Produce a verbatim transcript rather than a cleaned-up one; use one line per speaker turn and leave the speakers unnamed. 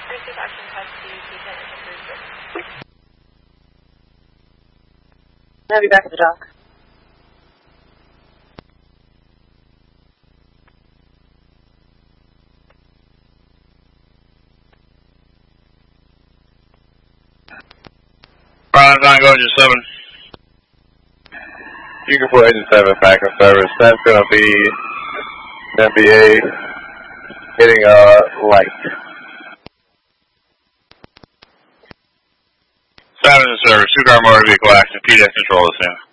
Receive action test to Season and three six.
I'll be back at the dock.
Ron, nine, go engine seven.
You can put engine seven back in service. That's going to be N B A hitting uh, light.
Seven in service, two car motor vehicle action, P D X control the same.